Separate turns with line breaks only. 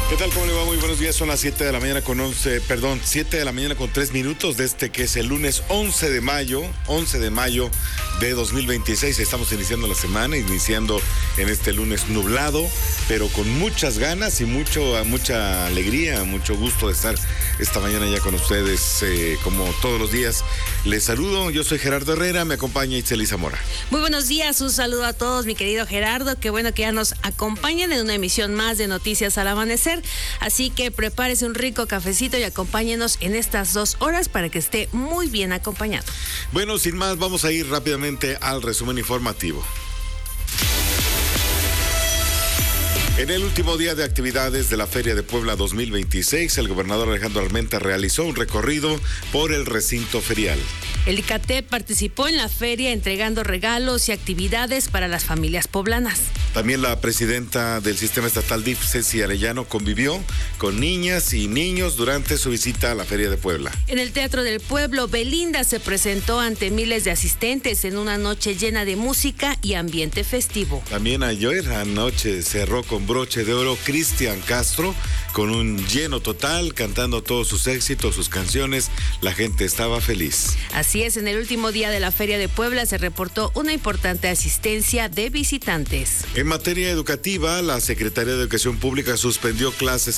¿Qué tal? ¿Cómo le va? Muy buenos días. Son las 7 de la mañana con 7 de la mañana con 3 minutos de este que es el lunes 11 de mayo de 2026. Estamos iniciando la semana, iniciando en este lunes nublado, pero con muchas ganas y mucha alegría, mucho gusto de estar esta mañana ya con ustedes, como todos los días. Les saludo, yo soy Gerardo Herrera, me acompaña Itzel Zamora.
Muy buenos días, un saludo a todos, mi querido Gerardo. Qué bueno que ya nos acompañan en una emisión más de Noticias al Amanecer. Así que prepárese un rico cafecito y acompáñenos en estas 2 horas para que esté muy bien acompañado.
Bueno, sin más, vamos a ir rápidamente al resumen informativo. En el último día de actividades de la Feria de Puebla 2026, el gobernador Alejandro Armenta realizó un recorrido por el recinto ferial.
El ICATEP participó en la feria entregando regalos y actividades para las familias poblanas.
También la presidenta del Sistema Estatal DIF, Ceci Arellano, convivió con niñas y niños durante su visita a la Feria de Puebla.
En el Teatro del Pueblo, Belinda se presentó ante miles de asistentes en una noche llena de música y ambiente festivo.
También ayer anoche cerró con broche de oro Cristian Castro, con un lleno total, cantando todos sus éxitos, sus canciones. La gente estaba feliz.
Así es, en el último día de la Feria de Puebla se reportó una importante asistencia de visitantes.
En materia educativa, la Secretaría de Educación Pública suspendió clases